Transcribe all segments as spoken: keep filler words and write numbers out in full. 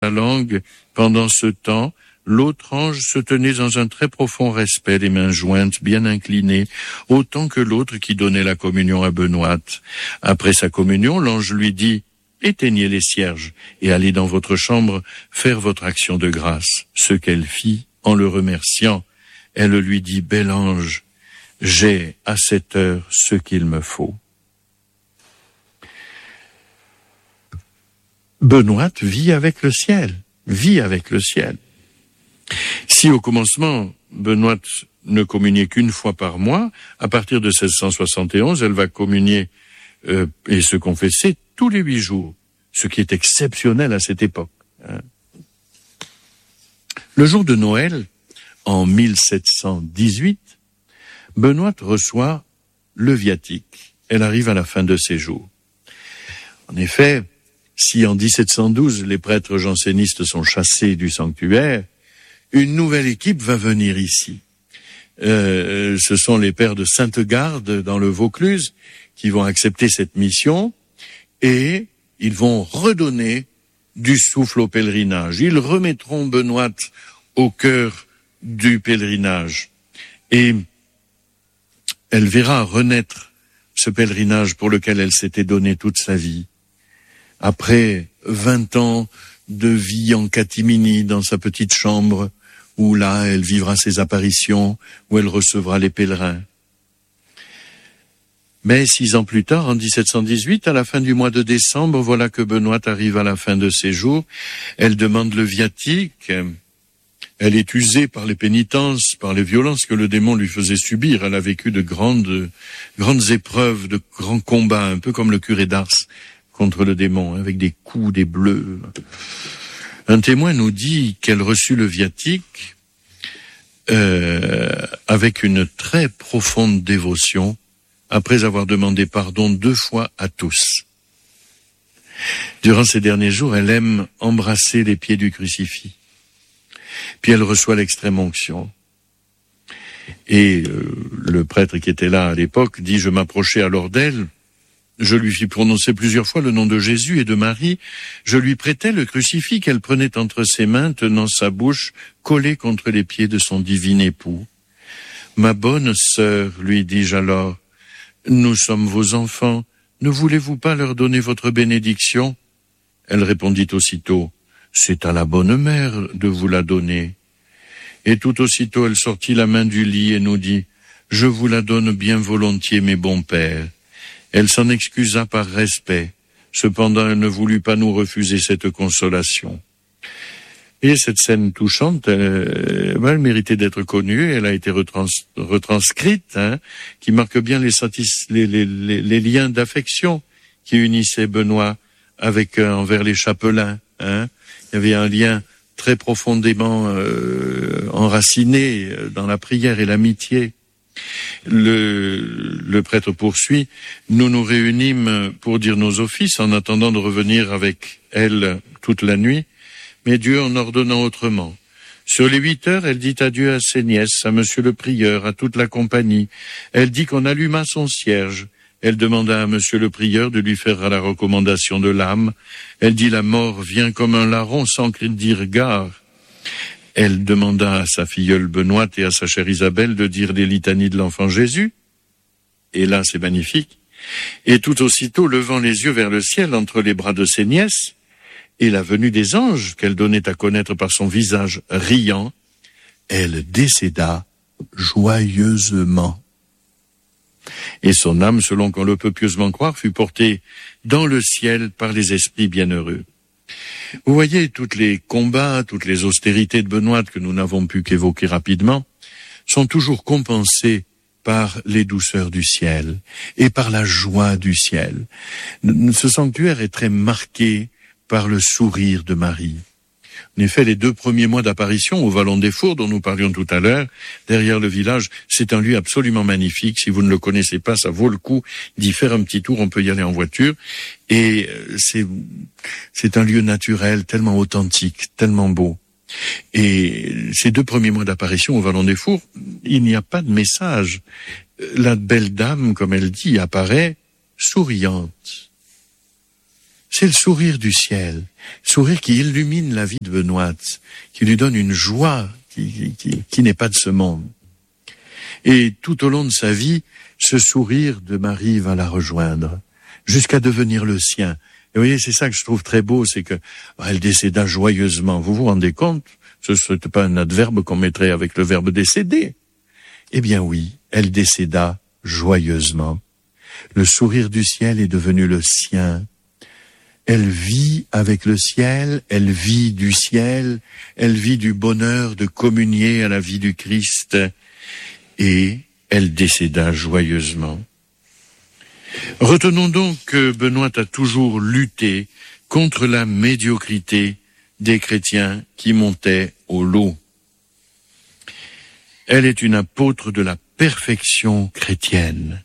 la langue. Pendant ce temps, l'autre ange se tenait dans un très profond respect, les mains jointes, bien inclinées, autant que l'autre qui donnait la communion à Benoît. Après sa communion, l'ange lui dit « Éteignez les cierges et allez dans votre chambre faire votre action de grâce. » Ce qu'elle fit, en le remerciant, elle lui dit « Bel ange, j'ai à cette heure ce qu'il me faut. » Benoît vit avec le ciel, vit avec le ciel. Si au commencement, Benoît ne communiait qu'une fois par mois, à partir de seize cent soixante et onze, elle va communier euh, et se confesser tous les huit jours, ce qui est exceptionnel à cette époque. Hein. Le jour de Noël, en mille sept cent dix-huit, Benoît reçoit le viatique. Elle arrive à la fin de ses jours. En effet, si en dix-sept cent douze, les prêtres jansénistes sont chassés du sanctuaire, une nouvelle équipe va venir ici. Euh, ce sont les pères de Sainte-Garde dans le Vaucluse qui vont accepter cette mission et ils vont redonner du souffle au pèlerinage. Ils remettront Benoît au cœur du pèlerinage et elle verra renaître ce pèlerinage pour lequel elle s'était donné toute sa vie. Après vingt ans de vie en catimini dans sa petite chambre, où là, elle vivra ses apparitions, où elle recevra les pèlerins. Mais six ans plus tard, en dix-sept cent dix-huit, à la fin du mois de décembre, voilà que Benoît arrive à la fin de ses jours. Elle demande le viatique. Elle est usée par les pénitences, par les violences que le démon lui faisait subir. Elle a vécu de grandes, grandes épreuves, de grands combats, un peu comme le curé d'Ars contre le démon, avec des coups, des bleus. Un témoin nous dit qu'elle reçut le viatique euh, avec une très profonde dévotion, après avoir demandé pardon deux fois à tous. Durant ces derniers jours, elle aime embrasser les pieds du crucifix. Puis elle reçoit l'extrême onction. Et euh, le prêtre qui était là à l'époque dit « Je m'approchai alors d'elle, je lui fis prononcer plusieurs fois le nom de Jésus et de Marie. Je lui prêtais le crucifix qu'elle prenait entre ses mains, tenant sa bouche collée contre les pieds de son divin époux. Ma bonne sœur, lui dis-je alors, nous sommes vos enfants. Ne voulez-vous pas leur donner votre bénédiction ? Elle répondit aussitôt, c'est à la bonne mère de vous la donner. Et tout aussitôt elle sortit la main du lit et nous dit, je vous la donne bien volontiers, mes bons pères. Elle s'en excusa par respect. Cependant, elle ne voulut pas nous refuser cette consolation. Et cette scène touchante, elle, elle méritait d'être connue. Elle a été retrans, retranscrite, hein, qui marque bien les, satis, les, les, les, les liens d'affection qui unissaient Benoît avec euh, envers les chapelains. Hein. Il y avait un lien très profondément euh, enraciné dans la prière et l'amitié. Le, le prêtre poursuit, nous nous réunîmes pour dire nos offices en attendant de revenir avec elle toute la nuit, mais Dieu en ordonnant autrement. Sur les huit heures, elle dit adieu à ses nièces, à monsieur le prieur, à toute la compagnie. Elle dit qu'on alluma son cierge. Elle demanda à monsieur le prieur de lui faire la recommandation de l'âme. Elle dit la mort vient comme un larron sans dire gare. Elle demanda à sa filleule Benoît et à sa chère Isabelle de dire les litanies de l'enfant Jésus. Et là, c'est magnifique. Et tout aussitôt, levant les yeux vers le ciel entre les bras de ses nièces, et la venue des anges qu'elle donnait à connaître par son visage riant, elle décéda joyeusement. Et son âme, selon qu'on le peut pieusement croire, fut portée dans le ciel par les esprits bienheureux. Vous voyez, tous les combats, toutes les austérités de Benoît que nous n'avons pu qu'évoquer rapidement, sont toujours compensés par les douceurs du ciel et par la joie du ciel. Ce sanctuaire est très marqué par le sourire de Marie. En effet, les deux premiers mois d'apparition au Vallon des Fours, dont nous parlions tout à l'heure, derrière le village, c'est un lieu absolument magnifique. Si vous ne le connaissez pas, ça vaut le coup d'y faire un petit tour. On peut y aller en voiture. Et c'est, c'est un lieu naturel, tellement authentique, tellement beau. Et ces deux premiers mois d'apparition au Vallon des Fours, il n'y a pas de message. La belle dame, comme elle dit, apparaît souriante. C'est le sourire du ciel, sourire qui illumine la vie de Benoît, qui lui donne une joie qui, qui, qui n'est pas de ce monde. Et tout au long de sa vie, ce sourire de Marie va la rejoindre, jusqu'à devenir le sien. Et vous voyez, c'est ça que je trouve très beau, c'est que elle décéda joyeusement. Vous vous rendez compte? Ce n'est pas un adverbe qu'on mettrait avec le verbe décéder. Eh bien oui, elle décéda joyeusement. Le sourire du ciel est devenu le sien. Elle vit avec le ciel, elle vit du ciel, elle vit du bonheur de communier à la vie du Christ, et elle décéda joyeusement. Retenons donc que Benoît a toujours lutté contre la médiocrité des chrétiens qui montaient au lot. Elle est une apôtre de la perfection chrétienne.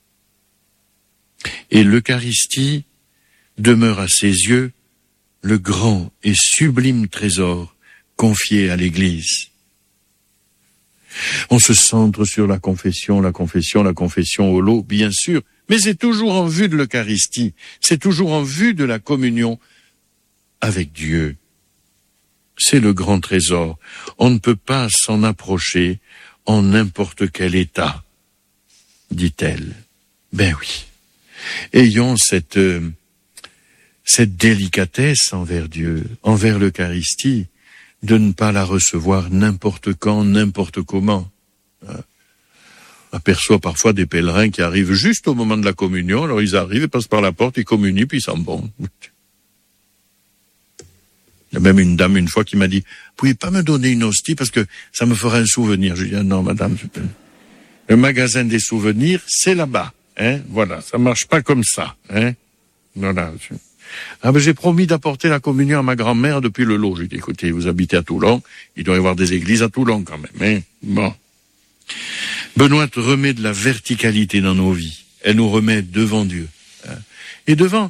Et l'Eucharistie demeure à ses yeux le grand et sublime trésor confié à l'Église. On se centre sur la confession, la confession, la confession au lot, bien sûr, mais c'est toujours en vue de l'Eucharistie, c'est toujours en vue de la communion avec Dieu. C'est le grand trésor. On ne peut pas s'en approcher en n'importe quel état, dit-elle. Ben oui. Ayons cette, euh, cette délicatesse envers Dieu, envers l'Eucharistie, de ne pas la recevoir n'importe quand, n'importe comment. On aperçoit parfois des pèlerins qui arrivent juste au moment de la communion, alors ils arrivent, ils passent par la porte, ils communient, puis ils s'en vont. Il y a même une dame une fois qui m'a dit, vous pouvez pas me donner une hostie parce que ça me fera un souvenir. Je lui ai dit, ah non madame, je peux... le magasin des souvenirs, c'est là-bas. Hein, voilà, ça marche pas comme ça. Hein, voilà. Ah ben j'ai promis d'apporter la communion à ma grand-mère depuis le lot. J'ai dit, écoutez, vous habitez à Toulon, il doit y avoir des églises à Toulon quand même. Hein, bon. Benoît remet de la verticalité dans nos vies. Elle nous remet devant Dieu. Hein, et devant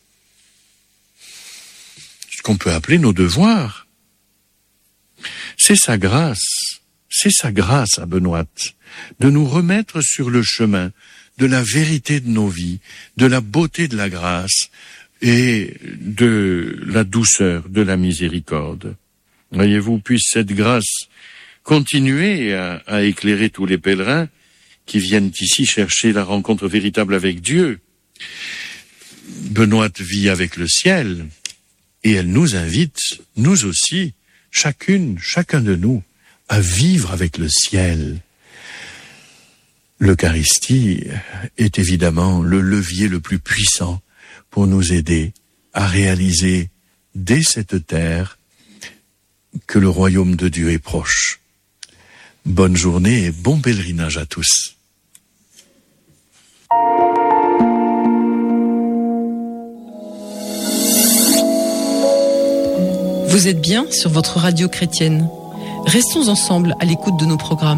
ce qu'on peut appeler nos devoirs. C'est sa grâce, c'est sa grâce à Benoît, de nous remettre sur le chemin de la vérité de nos vies, de la beauté de la grâce et de la douceur de la miséricorde. Voyez-vous, puisse cette grâce continuer à, à éclairer tous les pèlerins qui viennent ici chercher la rencontre véritable avec Dieu. Benoît vit avec le ciel, et elle nous invite, nous aussi, chacune, chacun de nous, à vivre avec le ciel. L'Eucharistie est évidemment le levier le plus puissant pour nous aider à réaliser dès cette terre que le royaume de Dieu est proche. Bonne journée et bon pèlerinage à tous. Vous êtes bien sur votre radio chrétienne. Restons ensemble à l'écoute de nos programmes.